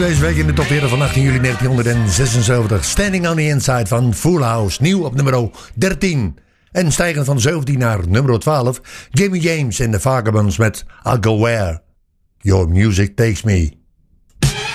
Deze week in de top 40 van 18 juli 1976. Standing on the Inside van Full House. Nieuw op nummer 13. En stijgend van 17 naar nummer 12. Jimmy James en de Vagabonds met I'll Go Where Your Music Takes Me.